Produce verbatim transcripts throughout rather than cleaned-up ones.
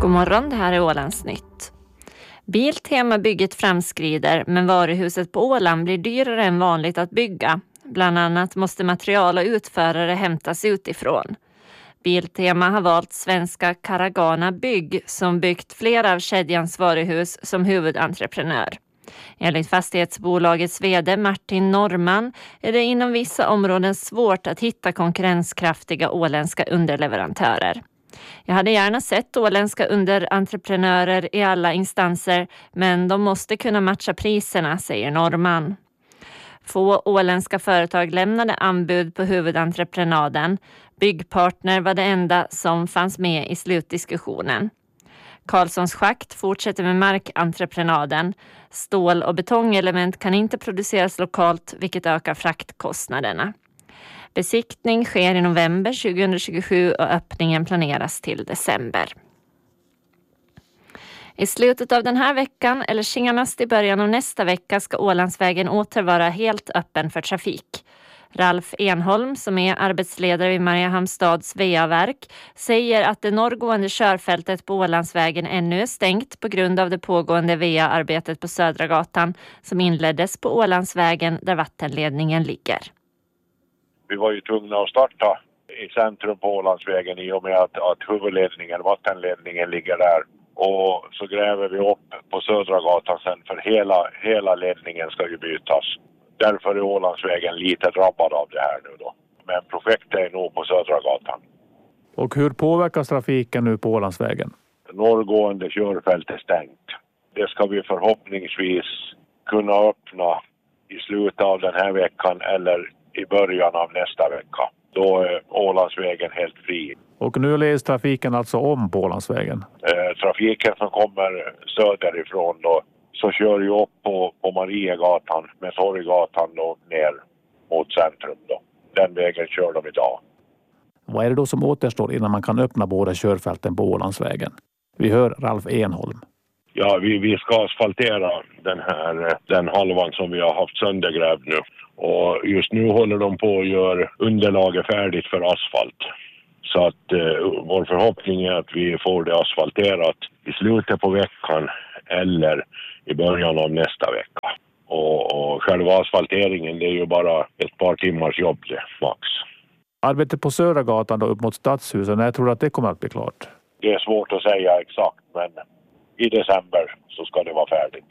God morgon, det här är Ålandsnytt. Biltema-bygget framskrider, men varuhuset på Åland blir dyrare än vanligt att bygga. Bland annat måste material och utförare hämtas utifrån. Biltema har valt svenska Caragana Bygg som byggt flera av kedjans varuhus som huvudentreprenör. Enligt fastighetsbolagets vd Martin Norman är det inom vissa områden svårt att hitta konkurrenskraftiga åländska underleverantörer. Jag hade gärna sett åländska underentreprenörer i alla instanser, men de måste kunna matcha priserna, säger Norman. Få åländska företag lämnade anbud på huvudentreprenaden. Byggpartner var det enda som fanns med i slutdiskussionen. Karlssons schakt fortsätter med markentreprenaden. Stål- och betongelement kan inte produceras lokalt, vilket ökar fraktkostnaderna. Besiktning sker i november tjugohundratjugosju och öppningen planeras till december. I slutet av den här veckan eller senast i början av nästa vecka ska Ålandsvägen åter vara helt öppen för trafik. Ralf Enholm, som är arbetsledare vid Mariehamns stads V A-verk, säger att det norrgående körfältet på Ålandsvägen ännu är stängt på grund av det pågående V A-arbetet på Södra gatan som inleddes på Ålandsvägen där vattenledningen ligger. Vi var ju tvungna att starta i centrum på Ålandsvägen i och med att, att huvudledningen, vattenledningen ligger där. Och så gräver vi upp på Södra gatan sen för hela, hela ledningen ska ju bytas. Därför är Ålandsvägen lite drabbad av det här nu då. Men projektet är nog på Södra gatan. Och hur påverkas trafiken nu på Ålandsvägen? Norrgående körfält är stängt. Det ska vi förhoppningsvis kunna öppna i slutet av den här veckan eller i början av nästa vecka. Då är Ålandsvägen helt fri. Och nu leds trafiken alltså om på Ålandsvägen? Eh, trafiken som kommer söderifrån då, så kör ju upp på, på Mariegatan med Torggatan då ner mot centrum då. Den vägen kör de idag. Vad är det då som återstår innan man kan öppna båda körfälten på Ålandsvägen? Vi hör Ralf Enholm. Ja, vi, vi ska asfaltera den här den halvan som vi har haft söndergrävd nu. Och just nu håller de på att göra underlaget färdigt för asfalt. Så att eh, vår förhoppning är att vi får det asfalterat i slutet på veckan eller i början av nästa vecka. Och, och själva asfalteringen, det är ju bara ett par timmars jobb det, max. Arbetet på Södra gatan då upp mot Stadshusen, när tror du att det kommer att bli klart? Det är svårt att säga exakt, men i december så ska det vara färdigt.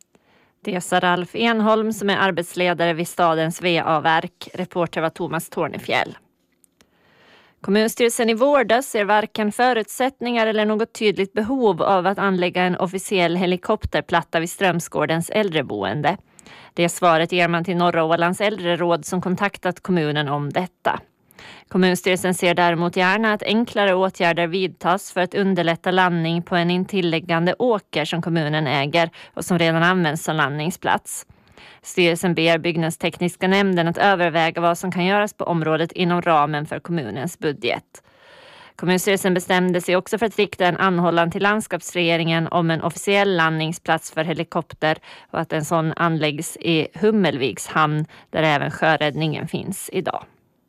Det sa Ralf Enholm som är arbetsledare vid stadens V A-verk. Reporter var Thomas Tornefjäll. Kommunstyrelsen i Vårda ser varken förutsättningar eller något tydligt behov av att anlägga en officiell helikopterplatta vid Strömsgårdens äldreboende. Det svaret ger man till Norra Ålands äldreråd som kontaktat kommunen om detta. Kommunstyrelsen ser däremot gärna att enklare åtgärder vidtas för att underlätta landning på en intilliggande åker som kommunen äger och som redan används som landningsplats. Styrelsen ber byggnadstekniska nämnden att överväga vad som kan göras på området inom ramen för kommunens budget. Kommunstyrelsen bestämde sig också för att rikta en anhållan till landskapsregeringen om en officiell landningsplats för helikopter och att en sån anläggs i Hummelviks hamn där även sjöräddningen finns idag.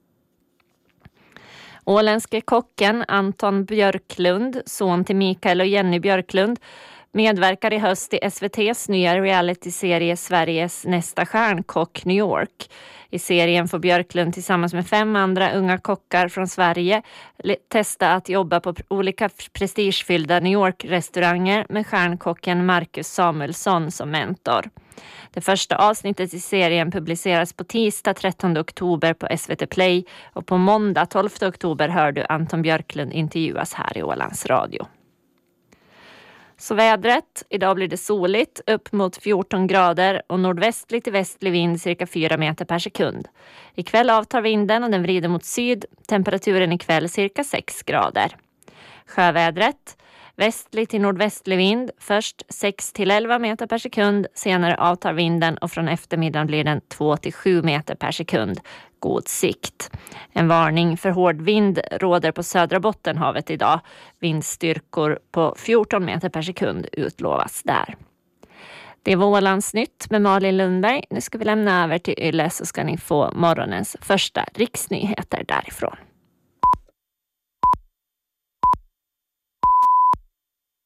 Åländske kocken Anton Björklund, son till Mikael och Jenny Björklund, medverkar i höst i S V T:s nya realityserie Sveriges nästa stjärnkock New York. I serien får Björklund tillsammans med fem andra unga kockar från Sverige testa att jobba på olika prestigefyllda New York-restauranger med stjärnkocken Marcus Samuelsson som mentor. Det första avsnittet i serien publiceras på tisdag trettonde oktober på S V T Play och på måndag tolfte oktober hör du Anton Björklund intervjuas här i Ålands Radio. Så vädret, idag blir det soligt upp mot fjorton grader och nordvästlig till västlig vind cirka fyra meter per sekund. Ikväll avtar vinden och den vrider mot syd, temperaturen ikväll cirka sex grader. Sjövädret, västlig till nordvästlig vind, först sex till elva meter per sekund, senare avtar vinden och från eftermiddagen blir den två till sju meter per sekund. God sikt. En varning för hård vind råder på södra Bottenhavet idag. Vindstyrkor på fjorton meter per sekund utlovas där. Det var Ålandsnytt med Malin Lundberg. Nu ska vi lämna över till Yle så ska ni få morgonens första riksnyheter därifrån.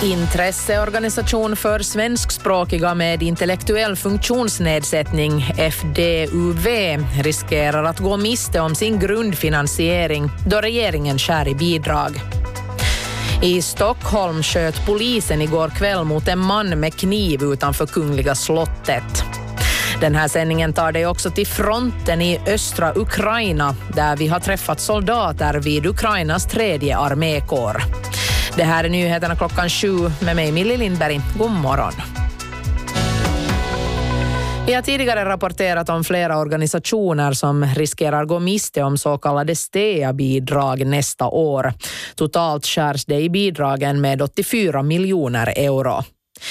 Intresseorganisation för svenskspråkiga med intellektuell funktionsnedsättning, F D U V, riskerar att gå miste om sin grundfinansiering då regeringen skär i bidrag. I Stockholm sköt polisen igår kväll mot en man med kniv utanför Kungliga slottet. Den här sändningen tar dig också till fronten i östra Ukraina där vi har träffat soldater vid Ukrainas tredje armékår. Det här är nyheterna klockan sju med mig Millie Lindberg. God morgon. Vi har tidigare rapporterat om flera organisationer som riskerar gå miste om så kallade S T E A-bidrag nästa år. Totalt skärs det i bidragen med åttiofyra miljoner euro.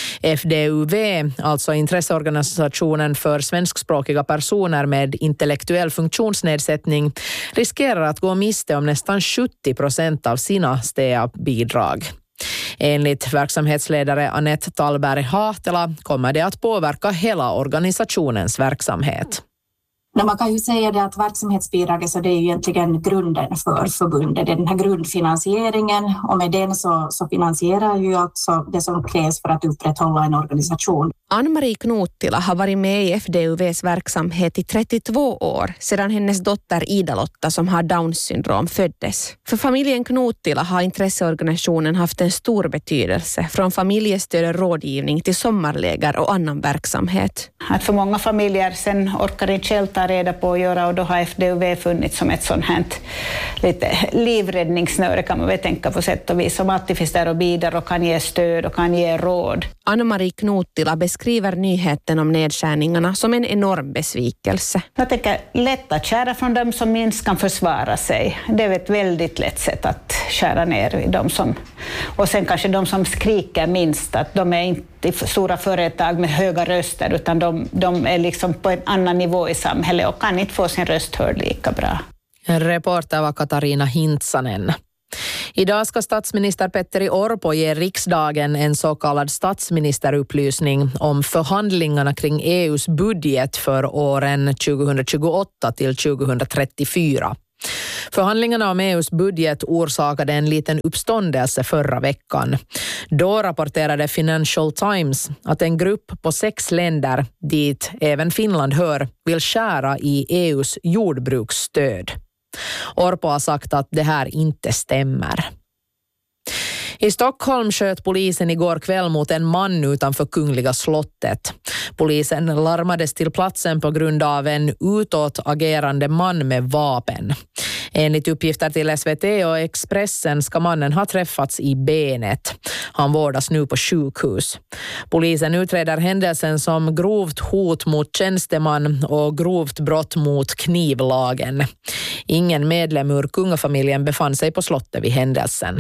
F D U V, alltså intresseorganisationen för svenskspråkiga personer med intellektuell funktionsnedsättning, riskerar att gå miste om nästan sjuttio procent av sina S T E A-bidrag. Enligt verksamhetsledare Anette Tallberg Hahtela kommer det att påverka hela organisationens verksamhet. Man kan ju säga det att verksamhetsbidraget så det är ju egentligen grunden för förbundet. Det är den här grundfinansieringen och med den så, så finansierar ju alltså det som krävs för att upprätthålla en organisation. Ann-Marie Knuuttila har varit med i F D U V:s verksamhet i trettiotvå år sedan hennes dotter Ida-Lotta som har Downs syndrom föddes. För familjen Knuuttila har intresseorganisationen haft en stor betydelse från familjestöd och rådgivning till sommarläger och annan verksamhet. Att för många familjer sen orkar inte själv ta reda på att göra och då har F D U V funnits som ett sånt här lite livräddningssnöre kan man väl tänka på sätt och vis som alltid finns där och bidrar och kan ge stöd och kan ge råd. Ann-Marie Knuuttila beskriver nyheten om nedskärningarna som en enorm besvikelse. Jag tänker lätt att skära från dem som minst kan försvara sig. Det är ett väldigt lätt sätt att skära ner i dem som... Och sen kanske de som skriker minst, att de är inte stora företag med höga röster utan de, de är liksom på en annan nivå i samhället och kan inte få sin röst hörd lika bra. En reporter var Katarina Hintsanen. Idag ska statsminister Petteri Orpo ge riksdagen en så kallad statsministerupplysning om förhandlingarna kring E U:s budget för åren tjugohundratjugoåtta till tjugohundratrettiofyra. Förhandlingarna om E U:s budget orsakade en liten uppståndelse förra veckan. Då rapporterade Financial Times att en grupp på sex länder, dit även Finland hör, vill skära i E U:s jordbruksstöd. Orpo har sagt att det här inte stämmer. I Stockholm sköt polisen igår kväll mot en man utanför Kungliga slottet. Polisen larmades till platsen på grund av en utåtagerande man med vapen. Enligt uppgifter till S V T och Expressen ska mannen ha träffats i benet. Han vårdas nu på sjukhus. Polisen utreder händelsen som grovt hot mot tjänsteman och grovt brott mot knivlagen. Ingen medlem ur kungafamiljen befann sig på slottet vid händelsen.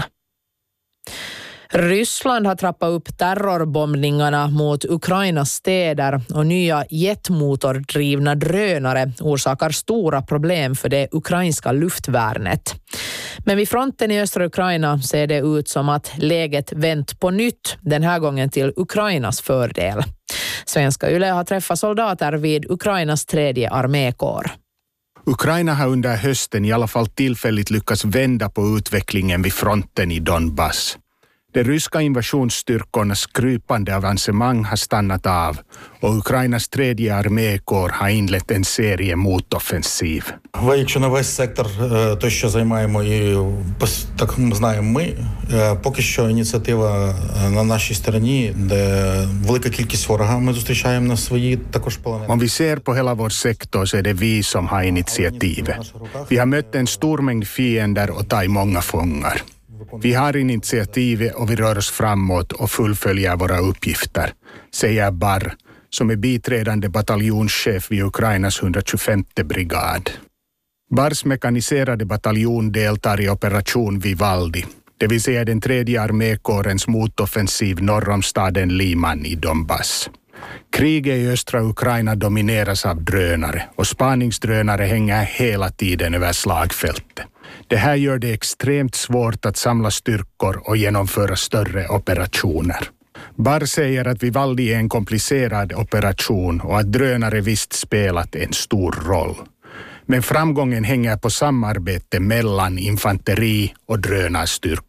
Ryssland har trappat upp terrorbombningarna mot Ukrainas städer och nya jetmotordrivna drönare orsakar stora problem för det ukrainska luftvärnet. Men vid fronten i östra Ukraina ser det ut som att läget vänt på nytt, den här gången till Ukrainas fördel. Svenska Yle har träffat soldater vid Ukrainas tredje armékår. Ukraina har under hösten i alla fall tillfälligt lyckats vända på utvecklingen vid fronten i Donbass. De ryska invasionsstyrkornas krypande avancemang har stannat av och Ukrainas tredje armékår har inlett en serie motoffensiv. Якщо на весь сектор то, що займаємо і так знаємо ми, поки що ініціатива на нашій стороні, де велика кількість ворога ми зустрічаємо на свої також полонені. Om vi ser på hela vår sektor så är det vi som har initiativet. Vi har mött en stor mängd fiender och tagit många fångar. Vi har initiativet och vi rör oss framåt och fullföljer våra uppgifter, säger Barr, som är biträdande bataljonschef vid Ukrainas hundratjugofemte brigad. Barrs mekaniserade bataljon deltar i operation Vivaldi, det vill säga den tredje armékårens motoffensiv norr om staden Liman i Donbass. Kriget i östra Ukraina domineras av drönare och spaningsdrönare hänger hela tiden över slagfältet. Det här gör det extremt svårt att samla styrkor och genomföra större operationer. Barr säger att Vivaldi är en komplicerad operation och att drönare visst spelat en stor roll. Men framgången hänger på samarbete mellan infanteri och drönarstyrkor.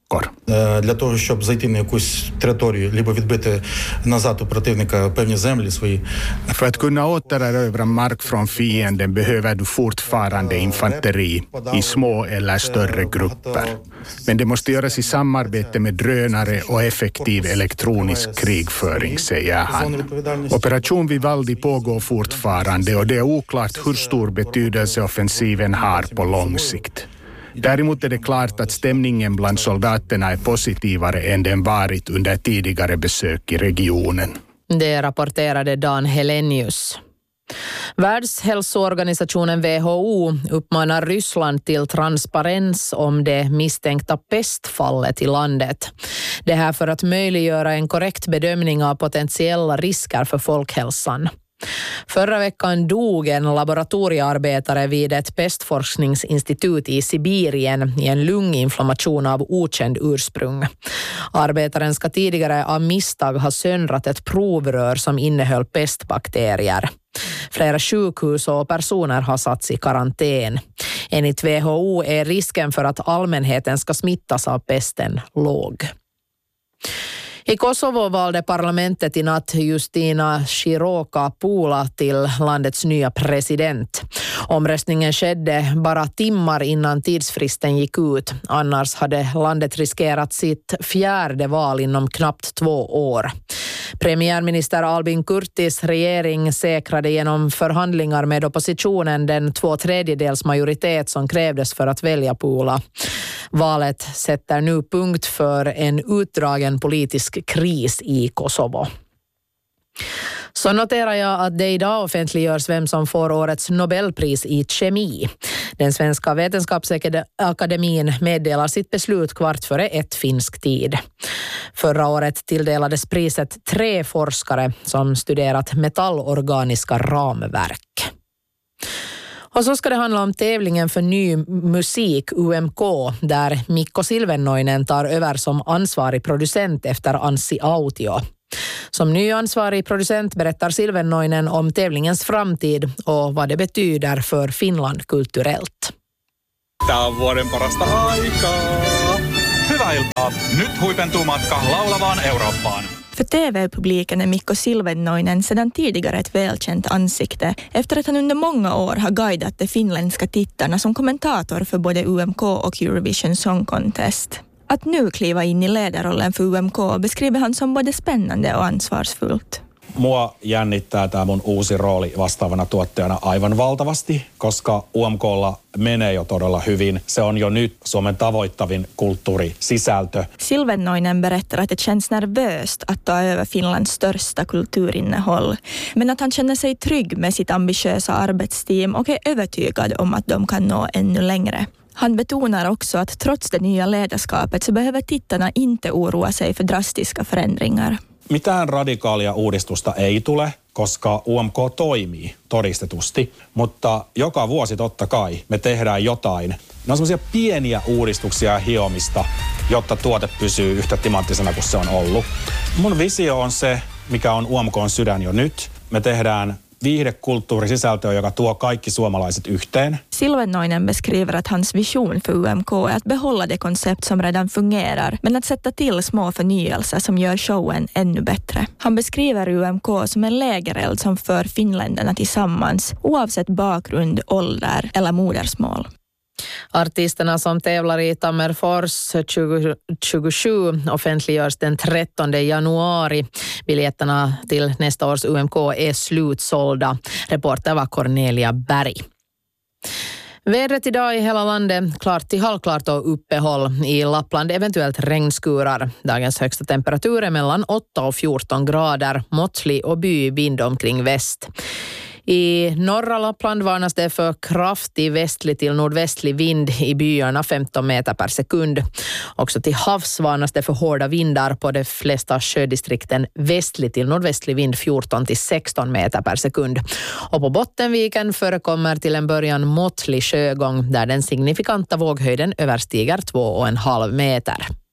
luckor. Для того, щоб зайти на якусь територію, либо відбити назад у противника певні землі свої. För att kunna återerövra mark från fienden behöver du fortfarande infanteri i små eller större grupper. Men det måste göras i samarbete med drönare och effektiv elektronisk krigföring, säger han. Operation Vivaldi pågår fortfarande och det är oklart hur stor betydelse offensiven har på lång sikt. Däremot är det klart att stämningen bland soldaterna är positivare än den varit under tidigare besök i regionen. Det rapporterade Dan Helenius. Världshälsoorganisationen W H O uppmanar Ryssland till transparens om det misstänkta pestfallet i landet. Det här för att möjliggöra en korrekt bedömning av potentiella risker för folkhälsan. Förra veckan dog en laboratoriearbetare vid ett pestforskningsinstitut i Sibirien i en lunginflammation av okänd ursprung. Arbetaren ska tidigare av misstag ha söndrat ett provrör som innehöll pestbakterier. Flera sjukhus och personer har satts i karantän. Enligt W H O är risken för att allmänheten ska smittas av pesten låg. I Kosovo valde parlamentet i natt Justina Shiroka-Pula till landets nya president. Omröstningen skedde bara timmar innan tidsfristen gick ut. Annars hade landet riskerat sitt fjärde val inom knappt två år. Premiärminister Albin Kurtis regering säkrade genom förhandlingar med oppositionen den två tredjedels majoritet som krävdes för att välja Pula. Valet sätter nu punkt för en utdragen politisk kris i Kosovo. Så noterar jag att det idag offentliggörs vem som får årets Nobelpris i kemi. Den svenska vetenskapsakademin meddelar sitt beslut kvart före ett finsk tid. Förra året tilldelades priset tre forskare som studerat metallorganiska ramverk. Och så ska det handla om tävlingen för ny musik U M K där Mikko Silvennoinen tar över som ansvarig producent efter Anssi Autio. Som ny ansvarig producent berättar Silvennoinen om tävlingens framtid och vad det betyder för Finland kulturellt. Tämä on vuoden parasta aikaa. Hyvää iltaa. Nyt huipentuu matka laulavaan Eurooppaan. För T V-publiken är Mikko Silvennoinen sedan tidigare ett välkänt ansikte efter att han under många år har guidat de finländska tittarna som kommentator för både U M K och Eurovision Song Contest. Att nu kliva in i ledarrollen för U M K beskriver han som både spännande och ansvarsfullt. Mua jännittää tämä mun uusi rooli vastaavana tuottajana aivan valtavasti, koska U M K:lla menee jo todella hyvin. Se on jo nyt Suomen tavoittavin kulttuurisisältö. Silvennoinen berättar att det känns nervöst att ta över Finlands största kulturinnehåll, men att han känner sig trygg med sitt ambitiösa arbetsteam och är övertygad om att de kan nå ännu längre. Han betonar också att trots det nya ledarskapet så behöver tittarna inte oroa sig för drastiska förändringar. Mitään radikaalia uudistusta ei tule, koska U M K toimii todistetusti, mutta joka vuosi totta kai me tehdään jotain. Ne on semmoisia pieniä uudistuksia ja hiomista, jotta tuote pysyy yhtä timanttisena kuin se on ollut. Mun visio on se, mikä on U M K:n sydän jo nyt. Me tehdään viihdekulttuurisisältöä, joka tuo kaikki suomalaiset yhteen. Silvennoinen beskriver att hans vision för U M K är att behålla det koncept som redan fungerar, men att sätta till små förnyelser som gör showen ännu bättre. Han beskriver U M K som en lägereld som för finländarna tillsammans, oavsett bakgrund, ålder eller modersmål. Artisterna som tävlar i Tammerfors tjugo tjugosju offentliggörs den trettonde januari. Biljetterna till nästa års U M K är slutsålda. Reporter var Cornelia Berg. Vädret idag i hela landet, klart till halvklart och uppehåll. I Lappland eventuellt regnskurar. Dagens högsta temperatur är mellan åtta och fjorton grader. Måttlig och by vind omkring väst. I norra Lappland varnas det för kraftig västlig till nordvästlig vind i byarna femton meter per sekund. Också till havs varnas det för hårda vindar på de flesta sjödistrikten västlig till nordvästlig vind fjorton till sexton meter per sekund. Och på Bottenviken förekommer till en början måttlig sjögång där den signifikanta våghöjden överstiger två och en halv meter.